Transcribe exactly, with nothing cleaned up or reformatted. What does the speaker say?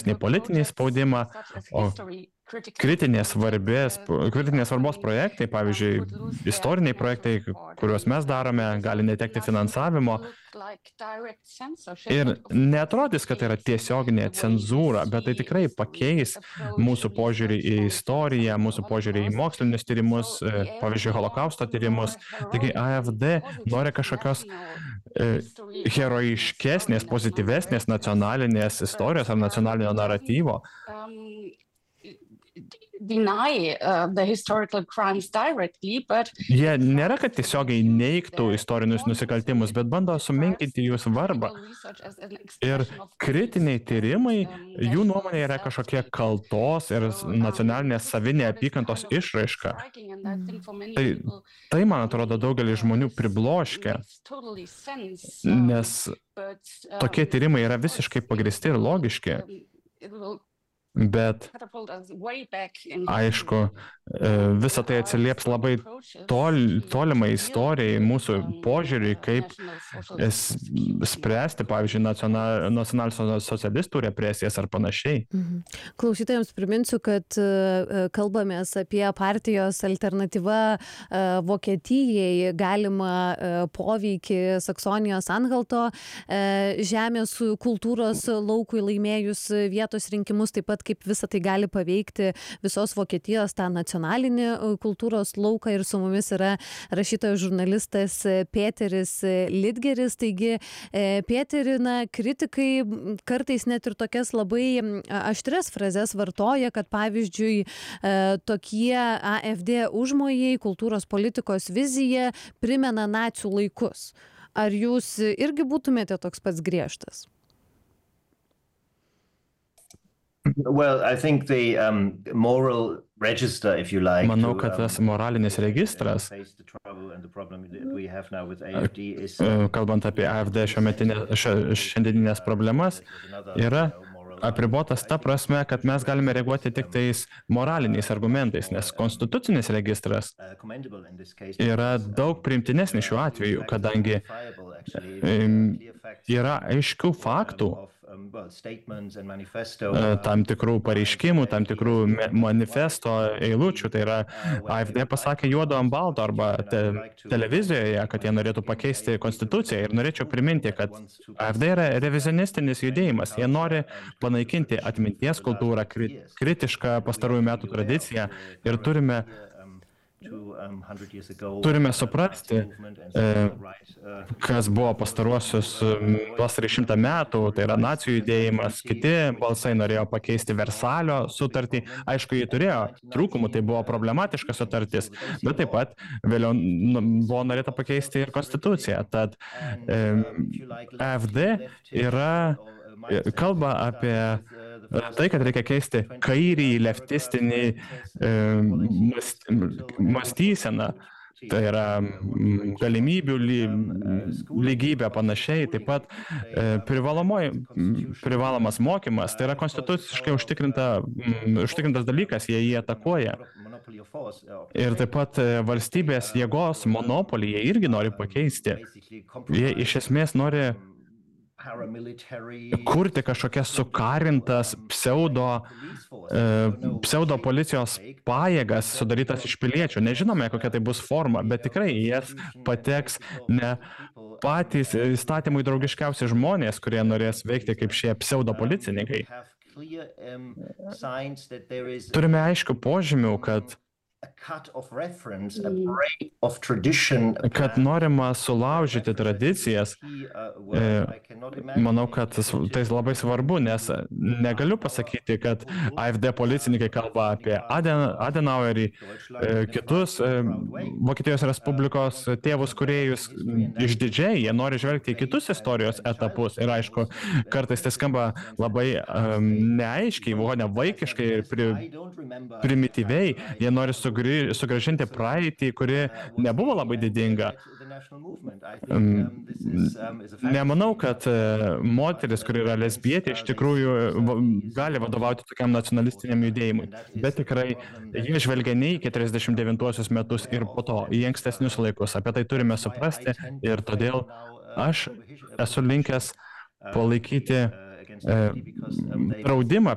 didesnį politinį spaudimą, o kritinės svarbės, kritinės svarbos projektai, pavyzdžiui, istoriniai projektai, kuriuos mes darome, gali netekti finansavimo. Ir neatrodys, kad tai yra tiesioginė cenzūra, bet tai tikrai pakeis mūsų požiūrį į istoriją, mūsų požiūrį į mokslinius tyrimus, pavyzdžiui, holokausto tyrimus. Taigi A F D nori kažkokios e, heroiškesnės, pozityvesnės nacionalinės istorijos ar nacionalinio naratyvo. Deny uh, the historical crimes directly, but Jie nėra, kad tiesiogiai neigtų istorinius nusikaltimus, bet bando sumenkinti jų svarbą. Ir kritiniai tyrimai, jų nuomonė yra kažkokie kaltos ir nacionalinės savinė apykantos išraiška. Tai, tai, man atrodo, daugelį žmonių pribloškia, nes tokie tyrimai yra visiškai pagrįsti ir logiški. Bet, aišku, visą tai atsilieps labai tol, tolimai istorijai, mūsų požiūriui, kaip spręsti, pavyzdžiui, nacionalinių socialistų represijas ar panašiai. Mhm. Klausytojams priminsiu, kad kalbamės apie partijos alternatyva Vokietijai galimą poveikį Saksonijos Anhalto žemės kultūros laukui laimėjus vietos rinkimus, taip pat kaip visą tai gali paveikti visos Vokietijos tą nacionalinį kultūros lauką, ir su mumis yra rašytojas žurnalistas Peteris Lidgeris. Taigi, Peteri, na, kritikai kartais net ir tokias labai aštrias frazes vartoja, kad pavyzdžiui tokie A F D užmojai, kultūros politikos vizija primena nacių laikus. Ar jūs irgi būtumėte toks pats griežtas? Well, I think the um, moral register, if you like, Manau, kad tas moralinis registras, kalbant apie A F D šiandieninės problemas, yra apribotas ta prasme, kad mes galime reaguoti tik tais moraliniais argumentais, nes konstitucinis registras yra daug priimtinesnis šiuo atveju, kadangi yra aiškių faktų, tam tikrų pareiškimų, tam tikrų manifesto eilučių. Tai yra, A F D pasakė juodo ant balto arba te, televizijoje, kad jie norėtų pakeisti konstituciją. Ir norėčiau priminti, kad A F D yra revizionistinis judėjimas. Jie nori panaikinti atminties kultūrą, kritišką pastarųjų metų tradiciją, ir turime Turime suprasti, kas buvo pastaruosius tuos šimtą metų, tai yra nacijų judėjimas, kiti balsai norėjo pakeisti Versalio sutartį. Aišku, jie turėjo trūkumų, tai buvo problematiška sutartis, bet taip pat vėliau buvo norėta pakeisti ir konstituciją. Tad A F D yra, kalba apie tai, kad reikia keisti kairį, leftistinį e, mąstyseną, tai yra galimybių ly, lygybė panašiai, taip pat e, privalomas mokymas, tai yra konstituciškai užtikrinta, užtikrintas dalykas, jie jį atakuoja. Ir taip pat valstybės jėgos monopolį jie irgi nori pakeisti. Jie iš esmės nori kurti kažkokias sukarintas pseudo, e, pseudo policijos pajėgas sudarytas iš piliečių. Nežinome, kokia tai bus forma, bet tikrai jas pateks ne patys įstatymui draugiškiausi žmonės, kurie norės veikti kaip šie pseudo policininkai. Turime aišku požymių, kad kad norima sulaužyti tradicijas. Manau, kad tai labai svarbu, nes negaliu pasakyti, kad A F D policininkai kalba apie Aden, Adenauerį, kitus Vokietijos Respublikos tėvus kūrėjus išdidžiai, jie nori žvelgti į kitus istorijos etapus. Ir aišku, kartais tai skamba labai um, neaiškiai, ne vaikiškai ir pri, primityviai. Jie nori sugrį, sugrąžinti praeitį, kuri nebuvo labai didinga. Nemanau, kad moteris, kuri yra lesbietė, iš tikrųjų gali vadovauti tokiam nacionalistiniam judėjimui. Bet tikrai jie žvelgia ne į keturiasdešimt devintuosius metus ir po to į ankstesnius laikus. Apie tai turime suprasti ir todėl aš esu linkęs palaikyti e, draudimą